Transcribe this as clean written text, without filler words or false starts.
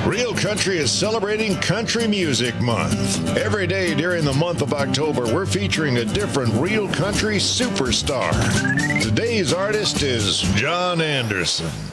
Real Country is celebrating Country Music Month. Every day during the month of October, we're featuring a different Real Country superstar. Today's artist is John Anderson.